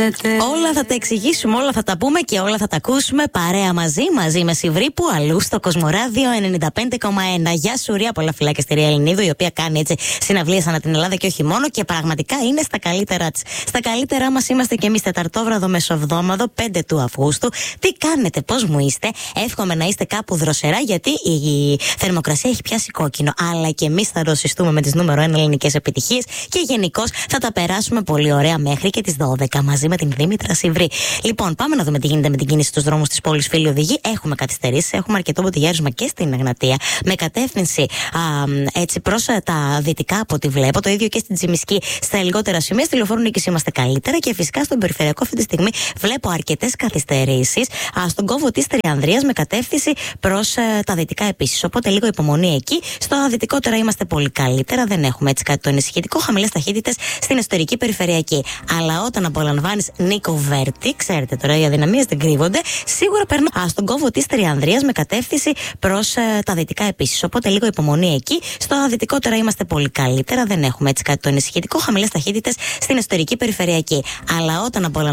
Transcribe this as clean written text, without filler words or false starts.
γίνεται. Όλα θα τα εξηγήσουμε, όλα θα τα πούμε και όλα θα τα ακούσουμε παρέα μαζί με Σιβρή που αλλού στο Κοσμοράδιο 95,1. Γεια σου, Ρία, πολλά φιλάκια στη Ρία Ελληνίδου, η οποία κάνει έτσι συναυλίες ανά την Ελλάδα και όχι μόνο, και πραγματικά είναι στα καλύτερά της. Στα καλύτερά μας είμαστε και εμείς, Τεταρτόβραδο Μεσοβδόμαδο, 5 του Αυγούστου. Τι κάνετε, πώς μου είστε? Εύχομαι να είστε κάπου δροσερά, γιατί η θερμοκρασία έχει πιάσει κόκκινο. Αλλά και εμείς θα δροσιστούμε με τις νούμερο 1 ελληνικές επιτυχίες και γενικώς θα τα περάσουμε πολύ ωραία μέχρι και τις 12 μαζί με την Δήμητρα Σιβρή. Λοιπόν, πάμε να δούμε τι γίνεται με την κίνηση στους δρόμους της πόλης, φίλοι οδηγοί. Έχουμε καθυστερήσεις, έχουμε αρκετό μποτιλιάρισμα και στην Εγνατία, με κατεύθυνση έτσι προς τα δυτικά από ό,τι βλέπω. Το ίδιο και στην Τσιμισκή στα λιγότερα σημεία. Στη Λεωφόρο Νίκης είμαστε καλύτερα, και φυσικά στον περιφερειακό αυτή τη στιγμή βλέπω αρκετές καθυστερήσεις στον κόμβο της Τριανδρίας με κατεύθυνση προς τα δυτικά επίσης. Οπότε λίγο υπομονή εκεί. Στο δυτικότερα είμαστε πολύ καλύτερα, δεν έχουμε έτσι κάτι το ενισχυτικό. Χαμηλές ταχύτητες στην εσωτερική περιφερειακή. Αλλά όταν απολαμβάνεις Νίκο Βέρτη, ξέρετε τώρα οι αδυναμίες δεν κρύβονται, σίγουρα παίρνω στον κόμβο της Τριανδρίας με κατεύθυνση προς τα δυτικά επίσης. Οπότε λίγο υπομονή εκεί. Στο δυτικότερα είμαστε πολύ καλύτερα, δεν έχουμε έτσι κάτι το ενισχυτικό. Χαμηλές ταχύτητες στην εσωτερική περιφερειακή. Αλλά όταν απολαμβάνεις